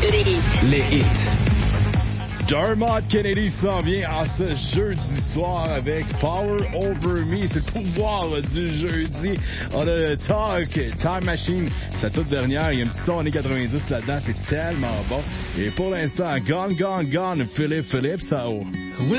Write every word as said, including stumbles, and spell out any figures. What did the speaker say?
Les hits. Les hits. Dermot Kennedy s'en vient en ce jeudi soir avec Power Over Me. C'est le pouvoir du jeudi. On a Talk, Time Machine, sa toute dernière. Il y a un petit son années quatre-vingt-dix là-dedans. C'est tellement bon. Et pour l'instant, Gone, Gone, Gone, Philippe Philippe, ça haut.